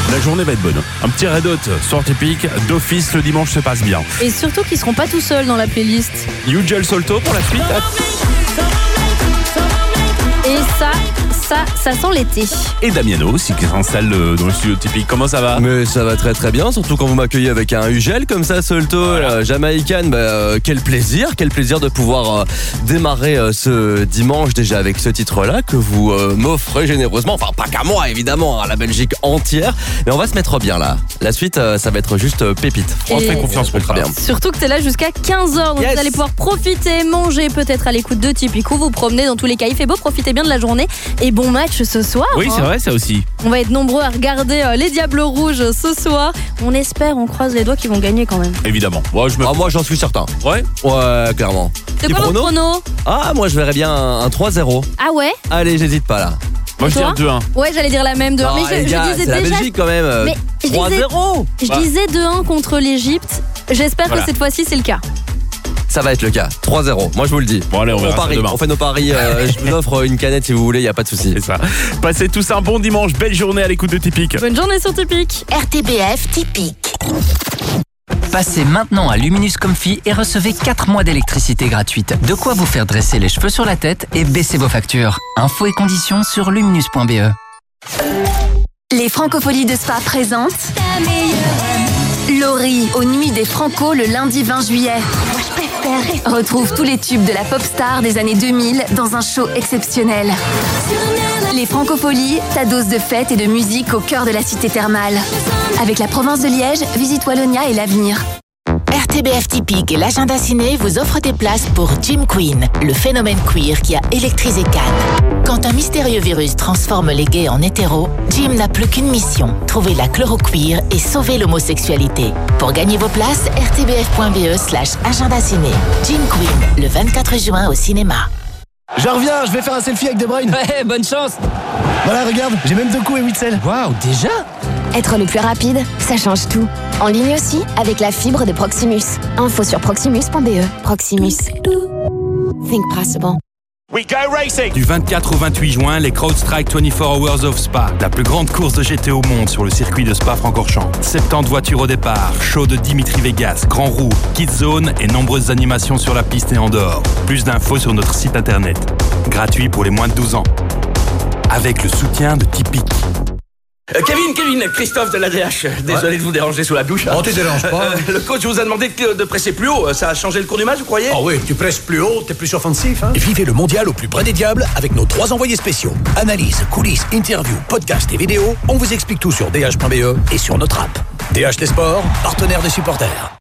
La journée va être bonne. Un petit Red Hot sur Typique, d'office, le dimanche se passe bien. Et surtout qu'ils seront pas tout seuls dans la playlist. Ugel Solto pour la suite. Et ça sent l'été. Et Damiano aussi qui s'installe dans le studio Typique. Comment ça va? Mais ça va très très bien, surtout quand vous m'accueillez avec un Ugel comme ça, Solto, voilà. Jamaïcaine. Quel plaisir de pouvoir démarrer ce dimanche déjà avec ce titre-là que vous m'offrez généreusement. Enfin, pas qu'à moi évidemment, à la Belgique entière. Mais on va se mettre bien là. La suite, ça va être juste pépite. On se fait confiance pour très bien. Surtout que t'es là jusqu'à 15h, donc Yes. vous allez pouvoir profiter, manger peut-être à l'écoute de Typique ou vous promener. Dans tous les cas, il fait beau, profitez bien de la journée. Et bon match ce soir. Oui, c'est vrai, ça aussi. On va être nombreux à regarder les Diables Rouges ce soir. On espère, on croise les doigts qu'ils vont gagner quand même. Évidemment. Ouais, Moi j'en suis certain. Ouais. Ouais, clairement. C'est Petit quoi votre prono? Ah, moi je verrais bien un 3-0. Ah ouais? Allez, j'hésite pas là. Moi, je Toi dirais 2-1. Ouais, j'allais dire la même 2-1. Non, Mais les gars, je disais c'est la déjà. Belgique quand même. Mais je disais- 3-0. Je disais 2-1 contre l'Égypte. J'espère Voilà. que cette fois-ci c'est le cas. Ça va être le cas. 3-0. Moi je vous le dis. Bon, allez, on verra ça parie. demain. On fait nos paris. Je vous offre une canette si vous voulez, il n'y a pas de souci. C'est ça. Passez tous un bon dimanche. Belle journée à l'écoute de Typique. Bonne journée sur Typique. RTBF Typique. Passez maintenant à Luminus Comfy et recevez 4 mois d'électricité gratuite. De quoi vous faire dresser les cheveux sur la tête et baisser vos factures. Infos et conditions sur luminus.be. Les Francopholies de Spa présentent Laurie aux Nuits des Franco le lundi 20 juillet. Retrouve tous les tubes de la pop star des années 2000 dans un show exceptionnel. Les Francopholies, ta dose de fête et de musique au cœur de la cité thermale. Avec la province de Liège, visite Wallonia et l'avenir. RTBF Typique et l'agenda ciné vous offrent des places pour Jim Queen, le phénomène queer qui a électrisé Cannes. Quand un mystérieux virus transforme les gays en hétéros, Jim n'a plus qu'une mission, trouver la chloroqueer et sauver l'homosexualité. Pour gagner vos places, rtbf.be/agenda ciné. Jim Queen, le 24 juin au cinéma. J'en reviens, je vais faire un selfie avec De Bruyne. Ouais, bonne chance. Voilà, regarde, j'ai même 2 coups et 8 selles. Waouh, déjà? Être le plus rapide, ça change tout. En ligne aussi, avec la fibre de Proximus. Info sur proximus.be. Proximus. Think possible. Du 24 au 28 juin, les CrowdStrike 24 Hours of Spa, la plus grande course de GT au monde sur le circuit de Spa-Francorchamps. 70 voitures au départ, show de Dimitri Vegas, Grand Roue, Kids Zone et nombreuses animations sur la piste et en dehors. Plus d'infos sur notre site internet. Gratuit pour les moins de 12 ans. Avec le soutien de Typique. Kevin, Christophe de l'ADH. Désolé de vous déranger sous la douche. Oh, tu déranges pas. Le coach vous a demandé de presser plus haut. Ça a changé le cours du match, vous croyez? Oh oui, tu presses plus haut, t'es plus offensif. Hein. Vivez le mondial au plus près des diables avec nos 3 envoyés spéciaux. Analyse, coulisses, interviews, podcasts et vidéos. On vous explique tout sur dh.be et sur notre app. DH des sports, partenaire des supporters.